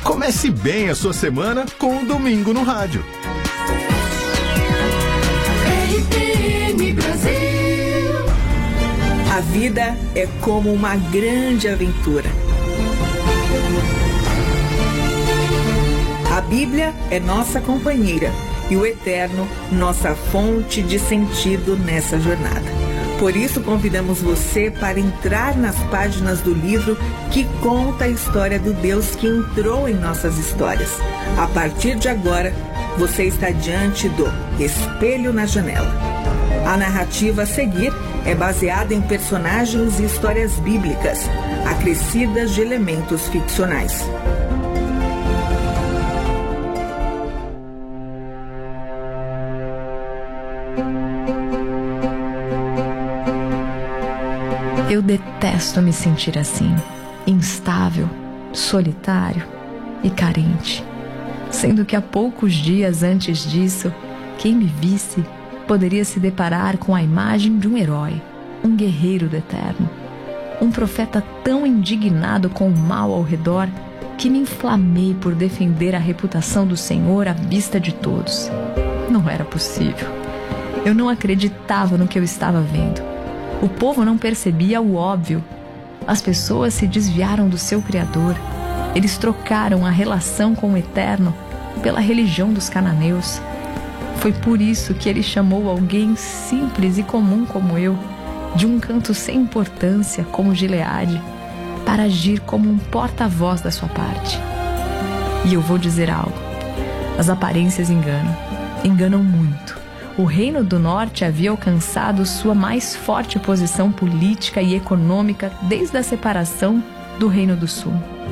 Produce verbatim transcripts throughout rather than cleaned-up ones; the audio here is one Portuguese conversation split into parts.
Comece bem a sua semana com o Domingo no Rádio. R T M Brasil. A vida é como uma grande aventura. A Bíblia é nossa companheira e o Eterno nossa fonte de sentido nessa jornada. Por isso, convidamos você para entrar nas páginas do livro que conta a história do Deus que entrou em nossas histórias. A partir de agora, você está diante do Espelho na Janela. A narrativa a seguir é baseada em personagens e histórias bíblicas, acrescidas de elementos ficcionais. Eu detesto me sentir assim, instável, solitário e carente. Sendo que há poucos dias antes disso, quem me visse poderia se deparar com a imagem de um herói, um guerreiro do Eterno. Um profeta tão indignado com o mal ao redor que me inflamei por defender a reputação do Senhor à vista de todos. Não era possível. Eu não acreditava no que eu estava vendo. O povo não percebia o óbvio. As pessoas se desviaram do seu Criador. Eles trocaram a relação com o Eterno pela religião dos cananeus. Foi por isso que ele chamou alguém simples e comum como eu, de um canto sem importância como Gileade, para agir como um porta-voz da sua parte. E eu vou dizer algo. As aparências enganam. Enganam muito. O Reino do Norte havia alcançado sua mais forte posição política e econômica desde a separação do Reino do Sul.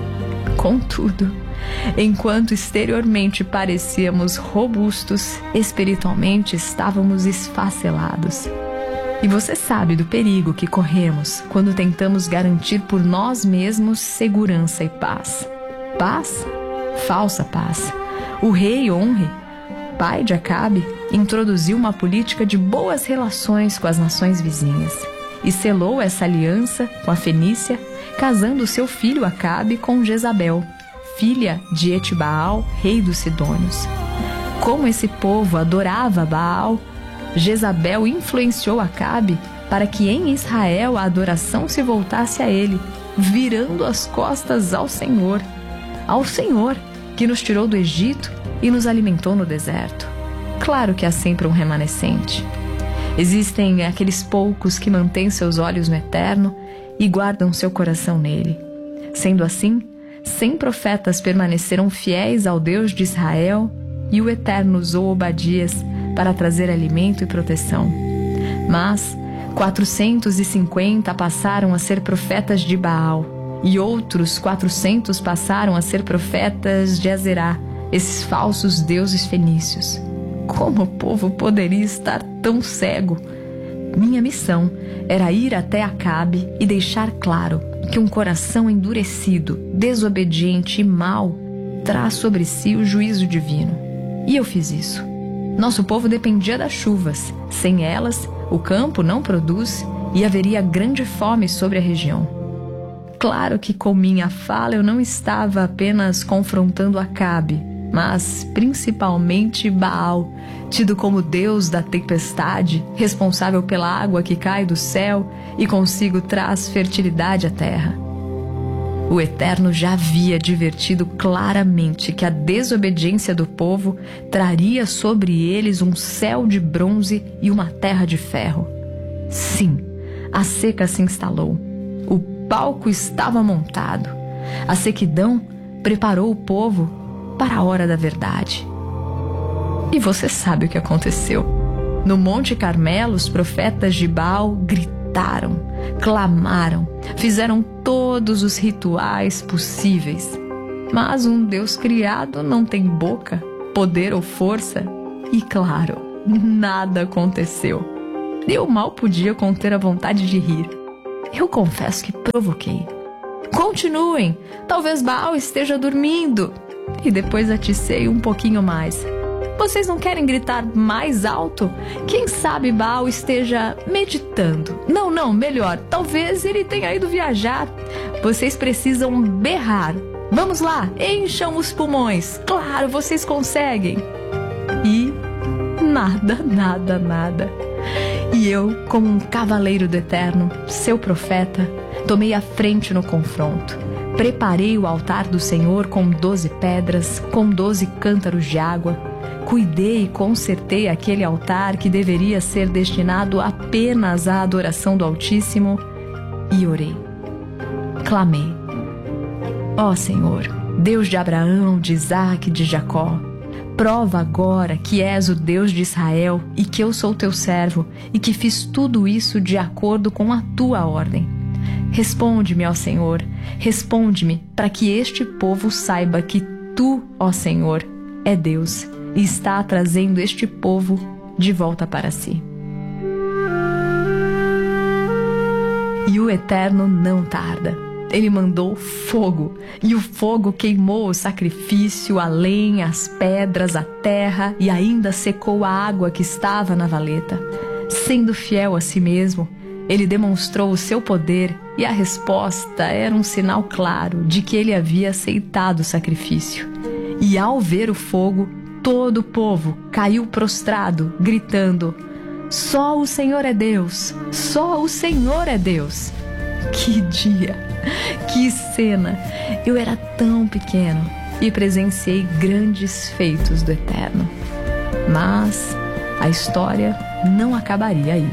Contudo, enquanto exteriormente parecíamos robustos, espiritualmente estávamos esfacelados. E você sabe do perigo que corremos quando tentamos garantir por nós mesmos segurança e paz. Paz? Falsa paz. O rei Onre, pai de Acabe, introduziu uma política de boas relações com as nações vizinhas e selou essa aliança com a Fenícia, casando seu filho Acabe com Jezabel, filha de Etibaal, rei dos Sidônios. Como esse povo adorava Baal, Jezabel influenciou Acabe para que em Israel a adoração se voltasse a ele, virando as costas ao Senhor, ao Senhor que nos tirou do Egito e nos alimentou no deserto. Claro que há sempre um remanescente. Existem aqueles poucos que mantêm seus olhos no Eterno e guardam seu coração nele. Sendo assim, cem profetas permaneceram fiéis ao Deus de Israel e o Eterno usou Obadias para trazer alimento e proteção. Mas quatrocentos e cinquenta passaram a ser profetas de Baal e outros quatrocentos passaram a ser profetas de Azerá, esses falsos deuses fenícios. Como o povo poderia estar tão cego? Minha missão era ir até Acabe e deixar claro que um coração endurecido, desobediente e mau traz sobre si o juízo divino. E eu fiz isso. Nosso povo dependia das chuvas. Sem elas, o campo não produz e haveria grande fome sobre a região. Claro que com minha fala eu não estava apenas confrontando Acabe, mas principalmente Baal, tido como Deus da tempestade, responsável pela água que cai do céu e consigo traz fertilidade à terra. O Eterno já havia advertido claramente que a desobediência do povo traria sobre eles um céu de bronze e uma terra de ferro. Sim, a seca se instalou. O palco estava montado. A sequidão preparou o povo para a hora da verdade. E você sabe o que aconteceu. No Monte Carmelo, os profetas de Baal gritaram, clamaram, fizeram todos os rituais possíveis. Mas um Deus criado não tem boca, poder ou força. E claro, nada aconteceu. Eu mal podia conter a vontade de rir. Eu confesso que provoquei. Continuem, talvez Baal esteja dormindo. E depois aticei um pouquinho mais. Vocês não querem gritar mais alto? Quem sabe Baal esteja meditando. Não, não, melhor, talvez ele tenha ido viajar. Vocês precisam berrar, Vamos lá, encham os pulmões. Claro, vocês conseguem. E nada, nada, nada. E eu, como um cavaleiro do Eterno, seu profeta, tomei a frente no confronto. Preparei o altar do Senhor com doze pedras, com doze cântaros de água. Cuidei e consertei aquele altar que deveria ser destinado apenas à adoração do Altíssimo e orei. Clamei: ó Senhor, Deus de Abraão, de Isaque e de Jacó, prova agora que és o Deus de Israel e que eu sou teu servo e que fiz tudo isso de acordo com a tua ordem. Responde-me, ó Senhor, responde-me para que este povo saiba que tu, ó Senhor, é Deus e está trazendo este povo de volta para si. E o Eterno não tarda. Ele mandou fogo, e o fogo queimou o sacrifício, a lenha, as pedras, a terra, e ainda secou a água que estava na valeta. Sendo fiel a si mesmo, ele demonstrou o seu poder, e a resposta era um sinal claro de que ele havia aceitado o sacrifício. E ao ver o fogo, todo o povo caiu prostrado, gritando: só o Senhor é Deus, só o Senhor é Deus. Que dia! Que cena! Eu era tão pequeno e presenciei grandes feitos do Eterno. Mas a história não acabaria aí.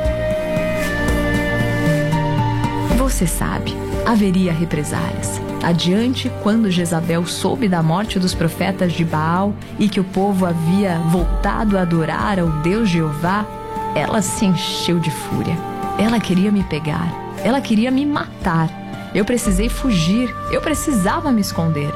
Você sabe, haveria represálias. Adiante, quando Jezabel soube da morte dos profetas de Baal e que o povo havia voltado a adorar ao Deus Jeová, ela se encheu de fúria. Ela queria me pegar, ela queria me matar. Eu precisei fugir, eu precisava me esconder.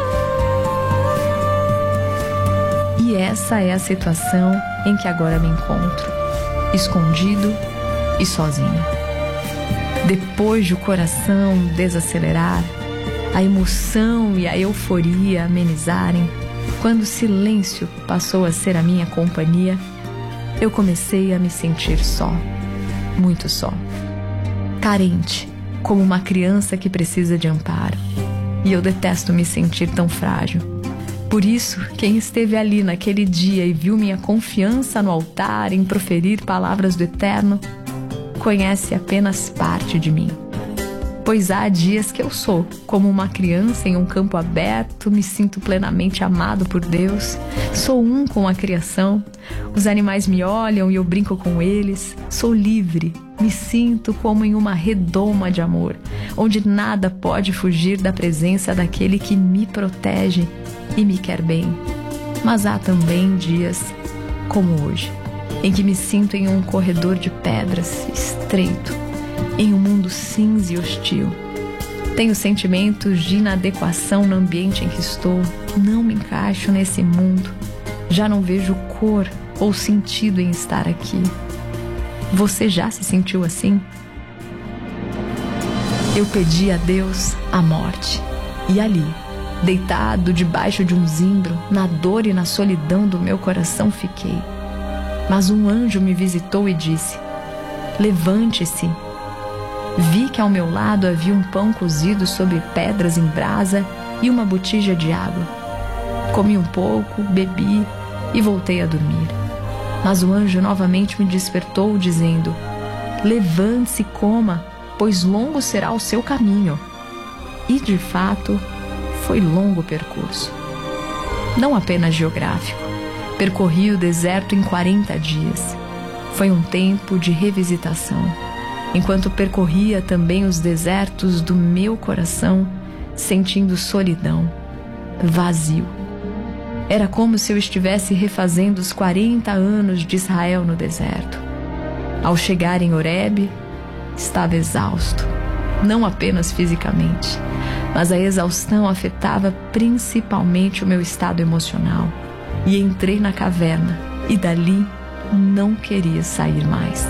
E essa é a situação em que agora me encontro, escondido e sozinho. Depois de o coração desacelerar, a emoção e a euforia amenizarem, quando o silêncio passou a ser a minha companhia, eu comecei a me sentir só, muito só, carente, como uma criança que precisa de amparo. E eu detesto me sentir tão frágil. Por isso, quem esteve ali naquele dia e viu minha confiança no altar em proferir palavras do Eterno, conhece apenas parte de mim. Pois há dias que eu sou como uma criança em um campo aberto, me sinto plenamente amado por Deus, sou um com a criação, os animais me olham e eu brinco com eles, sou livre, me sinto como em uma redoma de amor, onde nada pode fugir da presença daquele que me protege e me quer bem. Mas há também dias, como hoje, em que me sinto em um corredor de pedras, estreito, em um mundo cinza e hostil. Tenho sentimentos de inadequação no ambiente em que estou, não me encaixo nesse mundo, já não vejo cor ou sentido em estar aqui. Você já se sentiu assim? Eu pedi a Deus a morte, e ali, deitado debaixo de um zimbro, na dor e na solidão do meu coração fiquei. Mas um anjo me visitou e disse: levante-se. Vi que ao meu lado havia um pão cozido sobre pedras em brasa e uma botija de água. Comi um pouco, bebi e voltei a dormir. Mas o anjo novamente me despertou, dizendo: levante-se e coma, pois longo será o seu caminho. E de fato, foi longo o percurso. Não apenas geográfico. Percorri o deserto em quarenta dias. Foi um tempo de revisitação, enquanto percorria também os desertos do meu coração, sentindo solidão, vazio. Era como se eu estivesse refazendo os quarenta anos de Israel no deserto. Ao chegar em Horebe, estava exausto, não apenas fisicamente, mas a exaustão afetava principalmente o meu estado emocional. E entrei na caverna, e dali não queria sair mais.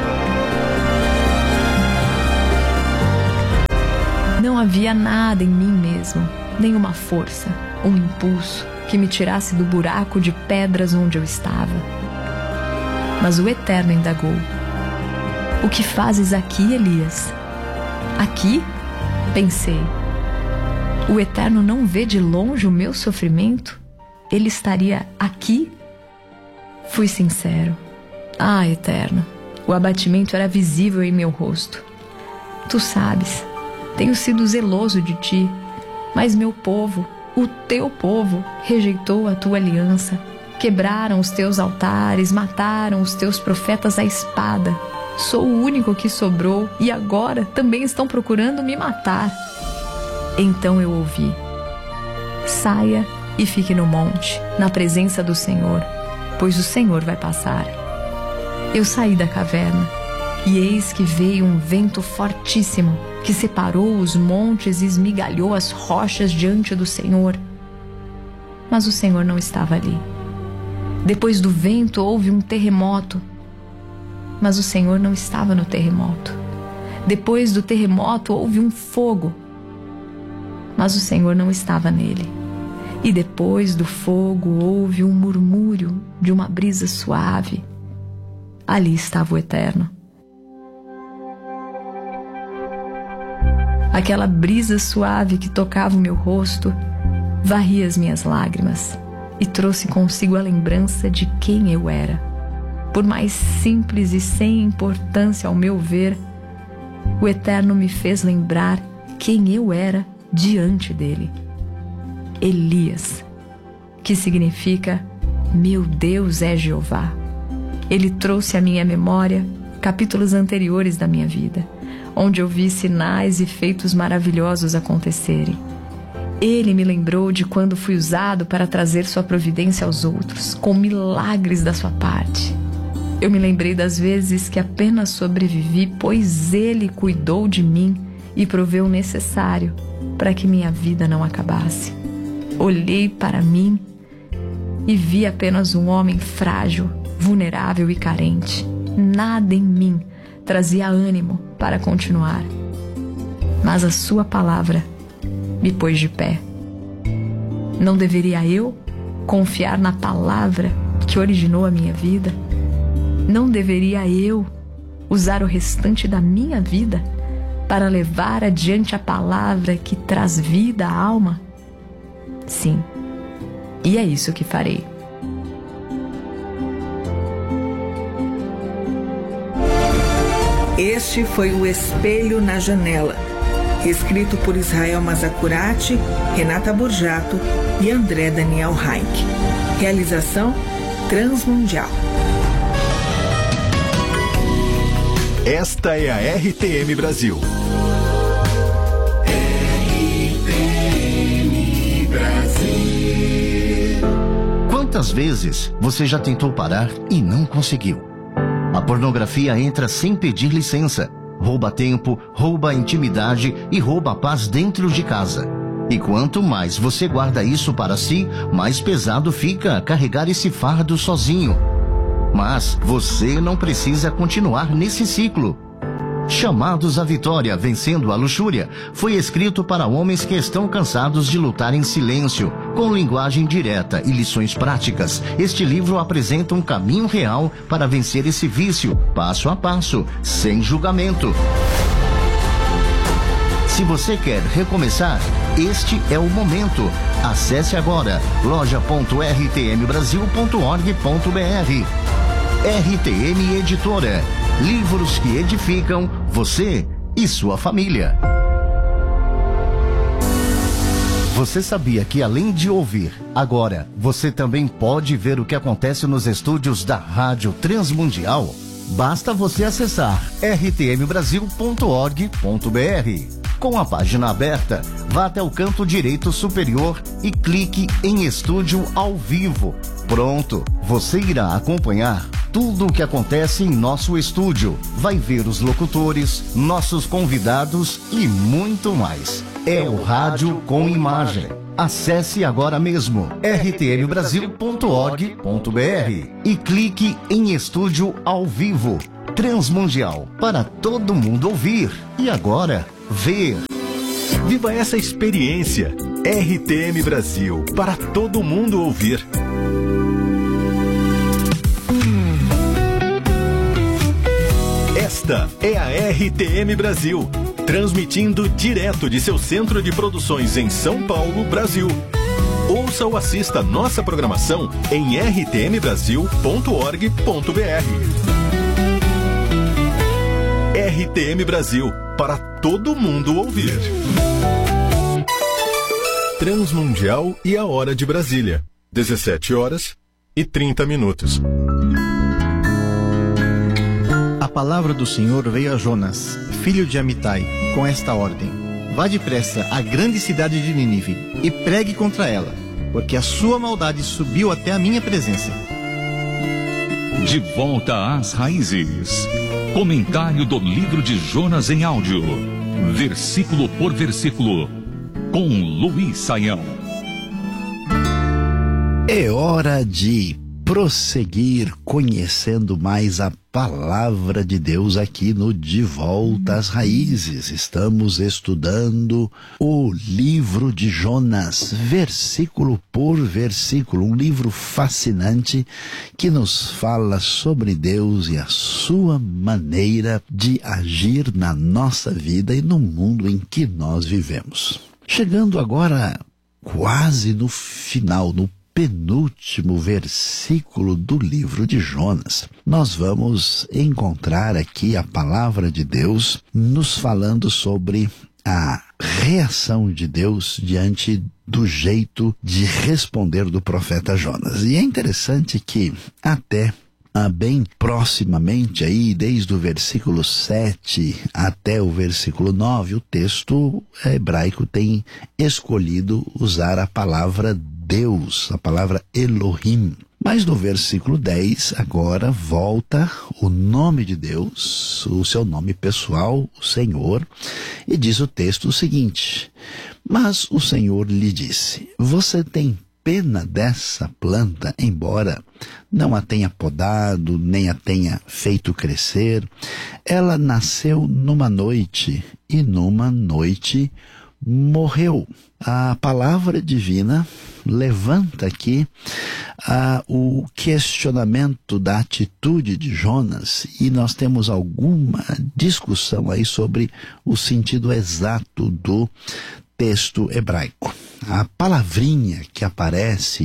Não havia nada em mim mesmo, nenhuma força, um impulso que me tirasse do buraco de pedras onde eu estava. Mas o Eterno indagou: o que fazes aqui, Elias? Aqui? Pensei. O Eterno não vê de longe o meu sofrimento? Ele estaria aqui? Fui sincero. Ah, Eterno, o abatimento era visível em meu rosto. Tu sabes, tenho sido zeloso de ti, mas meu povo, o teu povo, rejeitou a tua aliança. Quebraram os teus altares, mataram os teus profetas à espada. Sou o único que sobrou e agora também estão procurando me matar. Então eu ouvi: saia e fique no monte, na presença do Senhor, pois o Senhor vai passar. Eu saí da caverna, e eis que veio um vento fortíssimo, que separou os montes e esmigalhou as rochas diante do Senhor. Mas o Senhor não estava ali. Depois do vento houve um terremoto, mas o Senhor não estava no terremoto. Depois do terremoto houve um fogo, mas o Senhor não estava nele. E depois do fogo houve um murmúrio de uma brisa suave. Ali estava o Eterno. Aquela brisa suave que tocava o meu rosto varria as minhas lágrimas e trouxe consigo a lembrança de quem eu era. Por mais simples e sem importância ao meu ver, o Eterno me fez lembrar quem eu era diante dele. Elias, que significa meu Deus é Jeová. Ele trouxe à minha memória capítulos anteriores da minha vida, onde eu vi sinais e feitos maravilhosos acontecerem. Ele me lembrou de quando fui usado para trazer sua providência aos outros, com milagres da sua parte. Eu me lembrei das vezes que apenas sobrevivi, pois Ele cuidou de mim e proveu o necessário para que minha vida não acabasse. Olhei para mim e vi apenas um homem frágil, vulnerável e carente. Nada em mim trazia ânimo para continuar. Mas a sua palavra me pôs de pé. Não deveria eu confiar na palavra que originou a minha vida? Não deveria eu usar o restante da minha vida para levar adiante a palavra que traz vida à alma? Sim, e é isso que farei. Este foi o Espelho na Janela, escrito por Israel Mazacurati, Renata Borjato e André Daniel Heinck. Realização Transmundial. Esta é a R T M Brasil. R T M Brasil. Quantas vezes você já tentou parar e não conseguiu? A pornografia entra sem pedir licença, rouba tempo, rouba a intimidade e rouba a paz dentro de casa. E quanto mais você guarda isso para si, mais pesado fica carregar esse fardo sozinho. Mas você não precisa continuar nesse ciclo. Chamados à Vitória, Vencendo a Luxúria, foi escrito para homens que estão cansados de lutar em silêncio. Com linguagem direta e lições práticas, este livro apresenta um caminho real para vencer esse vício, passo a passo, sem julgamento. Se você quer recomeçar, este é o momento. Acesse agora loja ponto r t m brasil ponto org ponto b r. R T M Editora. Livros que edificam você e sua família. Você sabia que além de ouvir, agora você também pode ver o que acontece nos estúdios da Rádio Transmundial? Basta você acessar r t m brasil ponto org ponto b r. Com a página aberta, vá até o canto direito superior e clique em Estúdio ao Vivo. Pronto, você irá acompanhar tudo o que acontece em nosso estúdio. Vai ver os locutores, nossos convidados e muito mais. É o rádio com imagem. Acesse agora mesmo r t m brasil ponto org ponto b r e clique em Estúdio ao Vivo. Transmundial, para todo mundo ouvir e agora ver. Viva essa experiência. R T M Brasil, para todo mundo ouvir. Esta é a R T M Brasil, transmitindo direto de seu centro de produções em São Paulo, Brasil. Ouça ou assista nossa programação em r t m brasil ponto org ponto b r. R T M Brasil, para todo mundo ouvir. Transmundial e a hora de Brasília, dezessete horas e trinta minutos. A palavra do Senhor veio a Jonas, filho de Amitai, com esta ordem: vá depressa à grande cidade de Nínive e pregue contra ela, porque a sua maldade subiu até a minha presença. De volta às raízes. Comentário do livro de Jonas em áudio, versículo por versículo, com Luiz Saião. É hora de prosseguir conhecendo mais a palavra de Deus aqui no De Volta às Raízes. Estamos estudando o livro de Jonas, versículo por versículo, um livro fascinante que nos fala sobre Deus e a sua maneira de agir na nossa vida e no mundo em que nós vivemos. Chegando agora quase no final, no penúltimo versículo do livro de Jonas, nós vamos encontrar aqui a palavra de Deus nos falando sobre a reação de Deus diante do jeito de responder do profeta Jonas. E é interessante que até Ah, bem proximamente aí, desde o versículo sete até o versículo nove, o texto hebraico tem escolhido usar a palavra Deus, a palavra Elohim. Mas no versículo dez, agora volta o nome de Deus, o seu nome pessoal, o Senhor, e diz o texto o seguinte: mas o Senhor lhe disse, você tem pena dessa planta, embora não a tenha podado, nem a tenha feito crescer. Ela nasceu numa noite e numa noite morreu. A palavra divina levanta aqui ah, o questionamento da atitude de Jonas, e nós temos alguma discussão aí sobre o sentido exato do texto hebraico. A palavrinha que aparece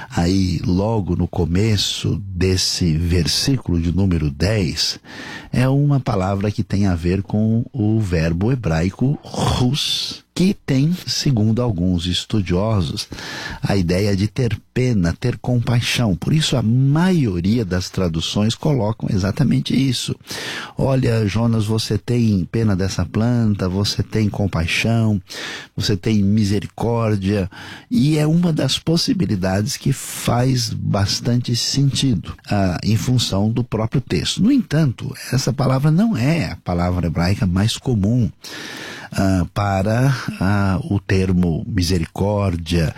aí logo no começo desse versículo de número dez é uma palavra que tem a ver com o verbo hebraico rus, que tem, segundo alguns estudiosos, a ideia de ter pena, ter compaixão. Por isso a maioria das traduções colocam exatamente isso. Olha, Jonas, você tem pena dessa planta, você tem compaixão, você tem misericórdia, e é uma das possibilidades que faz bastante sentido ah, em função do próprio texto. No entanto, essa palavra não é a palavra hebraica mais comum Uh, para uh, o termo misericórdia,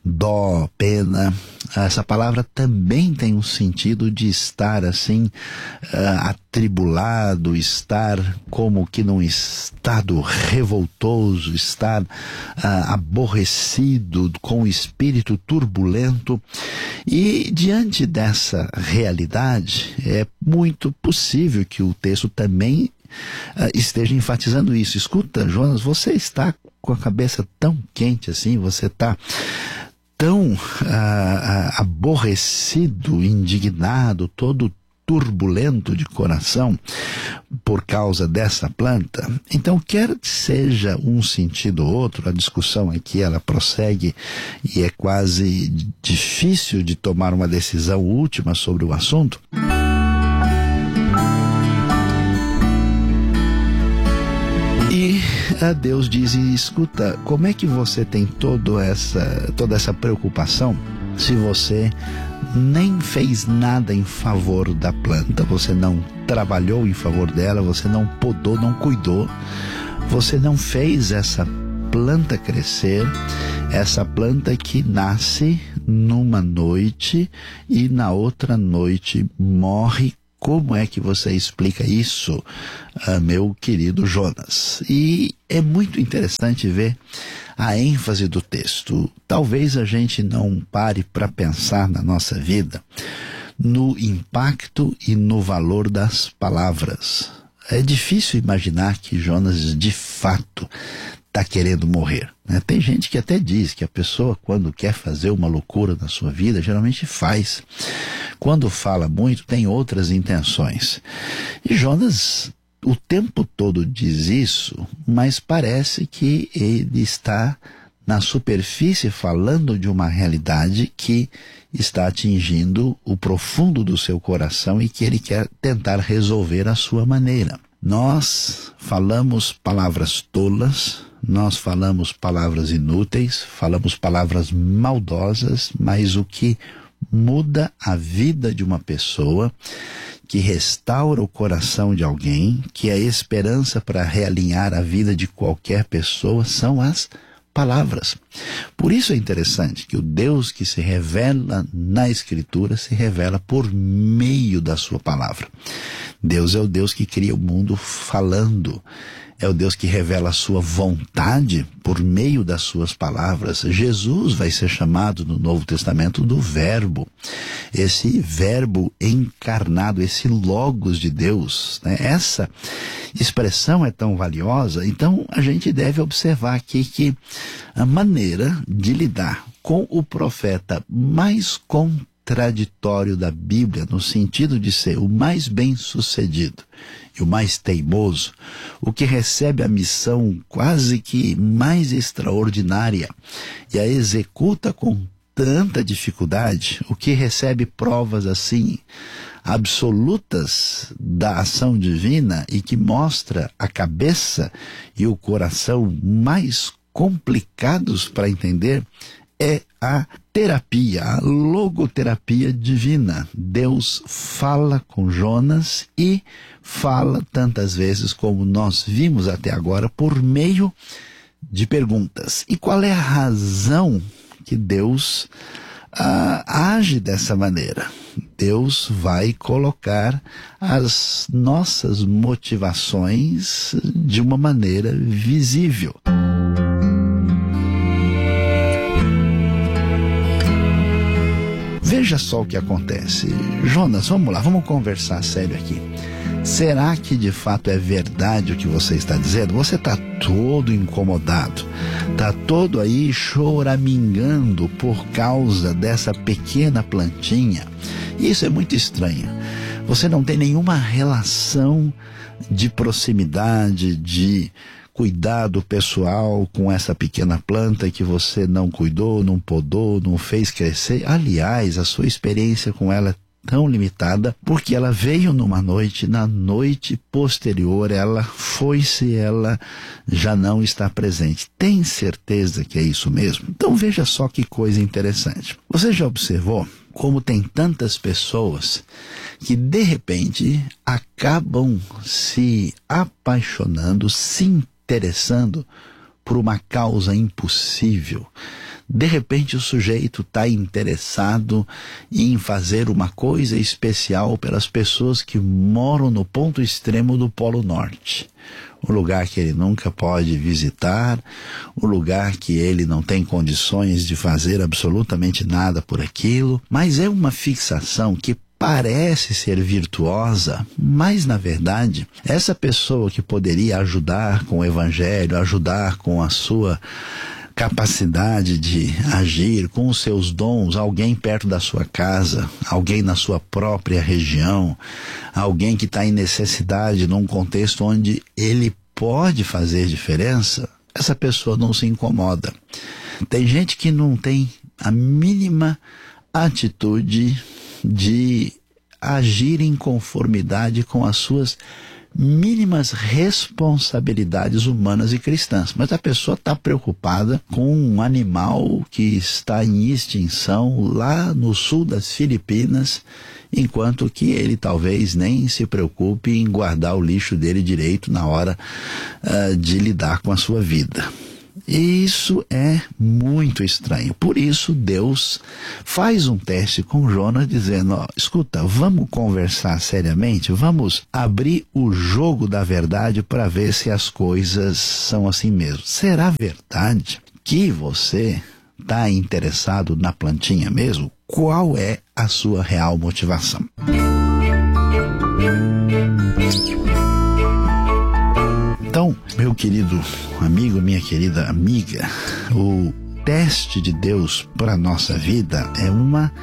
dó, pena. Essa palavra também tem um sentido de estar assim uh, atribulado, estar como que num estado revoltoso, estar uh, aborrecido, com o espírito turbulento. E diante dessa realidade, é muito possível que o texto também Uh, esteja enfatizando isso. Escuta, Jonas, você está com a cabeça tão quente assim, você está tão uh, uh, aborrecido, indignado, todo turbulento de coração por causa dessa planta. Então, quer seja um sentido ou outro, a discussão aqui ela prossegue e é quase difícil de tomar uma decisão última sobre o assunto. E a Deus diz, escuta, como é que você tem todo essa, toda essa preocupação se você nem fez nada em favor da planta, você não trabalhou em favor dela, você não podou, não cuidou, você não fez essa planta crescer, essa planta que nasce numa noite e na outra noite morre. Como é que você explica isso, uh, meu querido Jonas? E é muito interessante ver a ênfase do texto. Talvez a gente não pare para pensar na nossa vida no impacto e no valor das palavras. é difícil imaginar que Jonas de fato está querendo morrer, né? Tem gente que até diz que a pessoa, quando quer fazer uma loucura na sua vida, geralmente faz. Quando fala muito, tem outras intenções. E Jonas o tempo todo diz isso, mas parece que ele está na superfície falando de uma realidade que está atingindo o profundo do seu coração e que ele quer tentar resolver à sua maneira. Nós falamos palavras tolas, nós falamos palavras inúteis, falamos palavras maldosas, mas o que muda a vida de uma pessoa, que restaura o coração de alguém, que é a esperança para realinhar a vida de qualquer pessoa, são as palavras. Por isso é interessante que o Deus que se revela na Escritura se revela por meio da sua palavra. Deus é o Deus que cria o mundo falando. É o Deus que revela a sua vontade por meio das suas palavras. Jesus vai ser chamado no Novo Testamento do Verbo. Esse Verbo encarnado, esse Logos de Deus, né? Essa expressão é tão valiosa. Então a gente deve observar aqui que a maneira de lidar com o profeta mais contraditório da Bíblia, no sentido de ser o mais bem-sucedido e o mais teimoso, o que recebe a missão quase que mais extraordinária e a executa com tanta dificuldade, o que recebe provas assim absolutas da ação divina e que mostra a cabeça e o coração mais complicados para entender, é a terapia, a logoterapia divina. Deus fala com Jonas e fala tantas vezes, como nós vimos até agora, por meio de perguntas. E qual é a razão que Deus ah, age dessa maneira? Deus vai colocar as nossas motivações de uma maneira visível. Veja só o que acontece. Jonas, vamos lá, vamos conversar sério aqui. Será que de fato é verdade o que você está dizendo? Você está todo incomodado, está todo aí choramingando por causa dessa pequena plantinha. Isso é muito estranho. Você não tem nenhuma relação de proximidade, de cuidado pessoal com essa pequena planta que você não cuidou, não podou, não fez crescer. Aliás, a sua experiência com ela é tão limitada porque ela veio numa noite, na noite posterior ela foi-se, ela já não está presente. Tem certeza que é isso mesmo? Então veja só que coisa interessante. Você já observou como tem tantas pessoas que de repente acabam se apaixonando, se interessando por uma causa impossível? De repente o sujeito está interessado em fazer uma coisa especial pelas pessoas que moram no ponto extremo do Polo Norte. Um lugar que ele nunca pode visitar, um lugar que ele não tem condições de fazer absolutamente nada por aquilo. Mas é uma fixação que parece ser virtuosa, mas na verdade essa pessoa que poderia ajudar com o evangelho, ajudar com a sua capacidade de agir, com os seus dons, alguém perto da sua casa, alguém na sua própria região, alguém que está em necessidade num contexto onde ele pode fazer diferença, essa pessoa não se incomoda. Tem gente que não tem a mínima atitude de agir em conformidade com as suas mínimas responsabilidades humanas e cristãs. Mas a pessoa está preocupada com um animal que está em extinção lá no sul das Filipinas, enquanto que ele talvez nem se preocupe em guardar o lixo dele direito na hora uh, de lidar com a sua vida. E isso é muito estranho. Por isso Deus faz um teste com Jonas dizendo, ó, escuta, vamos conversar seriamente, vamos abrir o jogo da verdade para ver se as coisas são assim mesmo. Será verdade que você está interessado na plantinha mesmo? Qual é a sua real motivação? Meu querido amigo, minha querida amiga, o teste de Deus para a nossa vida é uma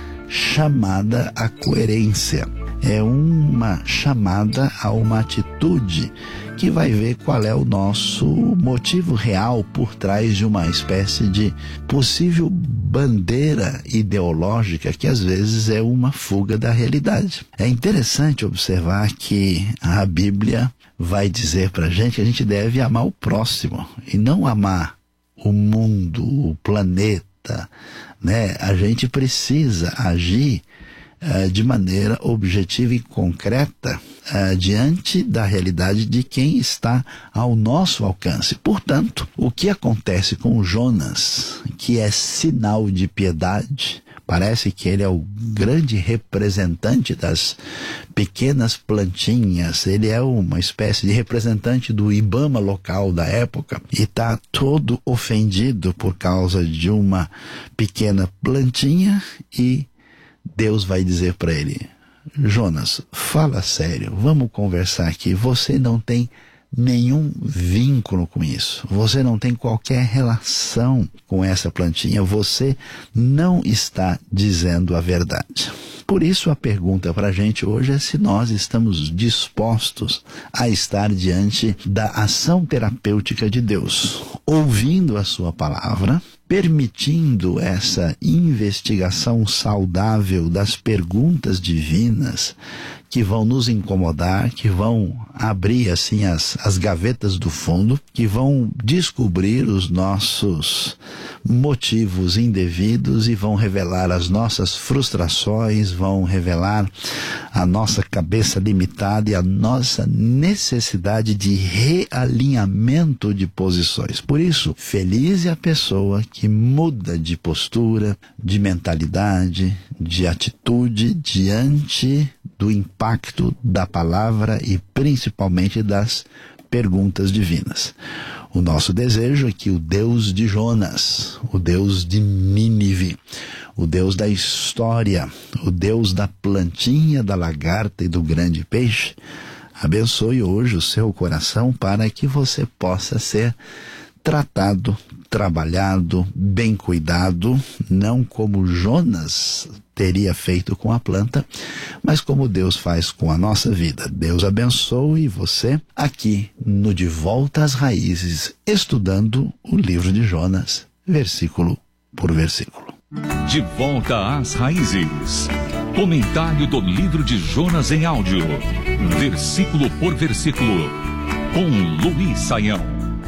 chamada à coerência, é uma chamada a uma atitude que vai ver qual é o nosso motivo real por trás de uma espécie de possível bandeira ideológica que às vezes é uma fuga da realidade. É interessante observar que a Bíblia vai dizer pra gente que a gente deve amar o próximo e não amar o mundo, o planeta, né? A gente precisa agir uh, de maneira objetiva e concreta uh, diante da realidade de quem está ao nosso alcance. Portanto, o que acontece com Jonas, que é sinal de piedade, parece que ele é o grande representante das pequenas plantinhas, ele é uma espécie de representante do Ibama local da época e está todo ofendido por causa de uma pequena plantinha e Deus vai dizer para ele: Jonas, fala sério, vamos conversar aqui, você não tem nenhum vínculo com isso, você não tem qualquer relação com essa plantinha, você não está dizendo a verdade. Por isso a pergunta para a gente hoje é se nós estamos dispostos a estar diante da ação terapêutica de Deus, ouvindo a sua palavra, permitindo essa investigação saudável das perguntas divinas que vão nos incomodar, que vão abrir assim as, as gavetas do fundo, que vão descobrir os nossos motivos indevidos e vão revelar as nossas frustrações, vão revelar a nossa cabeça limitada e a nossa necessidade de realinhamento de posições. Por isso, feliz é a pessoa que muda de postura, de mentalidade, de atitude diante do impacto da palavra e principalmente das perguntas divinas. O nosso desejo é que o Deus de Jonas, o Deus de Nínive, o Deus da história, o Deus da plantinha, da lagarta e do grande peixe, abençoe hoje o seu coração para que você possa ser tratado, trabalhado, bem cuidado, não como Jonas teria feito com a planta, mas como Deus faz com a nossa vida. Deus abençoe você aqui no De Volta às Raízes, estudando o livro de Jonas, versículo por versículo. De Volta às Raízes. Comentário do livro de Jonas em áudio, versículo por versículo, com Luiz Saião.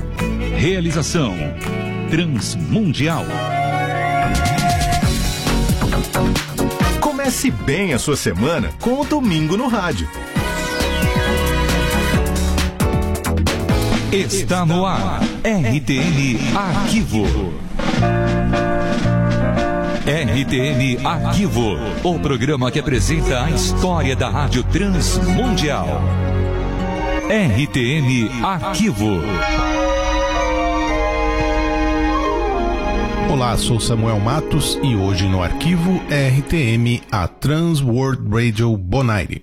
Realização Transmundial. Comece bem a sua semana com o Domingo no Rádio. Está no ar R T M Arquivo. R T M Arquivo, o programa que apresenta a história da Rádio Transmundial. R T M Arquivo. Olá, sou Samuel Matos e hoje no Arquivo R T M, a Trans World Radio Bonaire.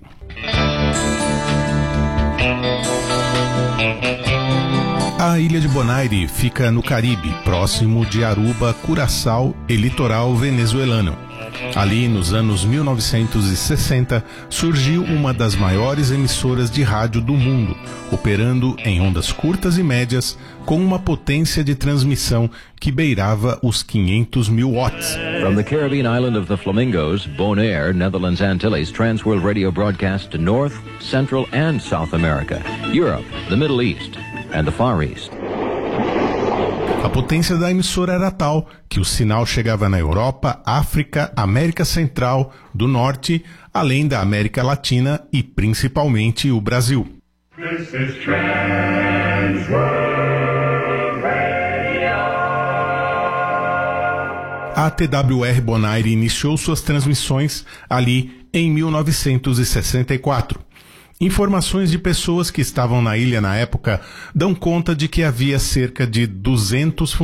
A ilha de Bonaire fica no Caribe, próximo de Aruba, Curaçao e litoral venezuelano. Ali, nos anos mil novecentos e sessenta, surgiu uma das maiores emissoras de rádio do mundo, operando em ondas curtas e médias, com uma potência de transmissão que beirava os quinhentos mil watts. From the Caribbean island of the Flamingos, Bonaire, Netherlands Antilles, Transworld Radio broadcast to North, Central and South America, Europe, the Middle East and the Far East. A potência da emissora era tal que o sinal chegava na Europa, África, América Central, do Norte, além da América Latina e principalmente o Brasil. This is Transworld Radio. A T W R Bonaire iniciou suas transmissões ali em mil novecentos e sessenta e quatro. Informações de pessoas que estavam na ilha na época dão conta de que havia cerca de duzentos